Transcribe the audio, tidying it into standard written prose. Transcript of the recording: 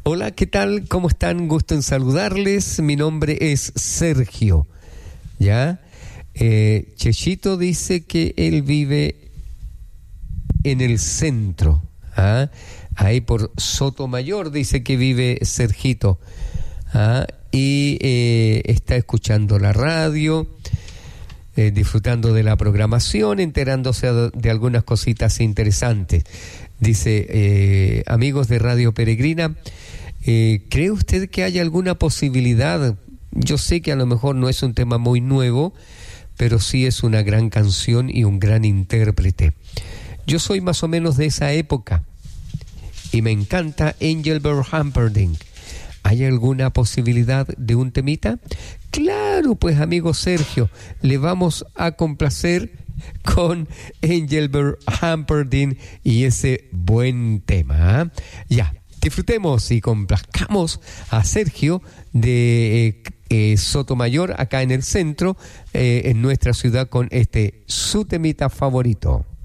Hola, ¿qué tal? ¿Cómo están? Gusto en saludarles. Mi nombre es Sergio. ¿Ya? Chechito dice que él vive en el centro. ¿Ah? Ahí por Sotomayor dice que vive Sergito. ¿Ah? Y está escuchando la radio, disfrutando de la programación, enterándose de algunas cositas interesantes. Dice, amigos de Radio Peregrina, ¿cree usted que haya alguna posibilidad? Yo sé que a lo mejor no es un tema muy nuevo, pero sí es una gran canción y un gran intérprete. Yo soy más o menos de esa época y me encanta Engelbert Humperdinck. ¿Hay alguna posibilidad de un temita? Claro, pues amigo Sergio, le vamos a complacer con Engelbert Humperdinck y ese buen tema. ¿Eh? Ya, disfrutemos y complazcamos a Sergio de Sotomayor, acá en el centro, en nuestra ciudad, con su temita favorito.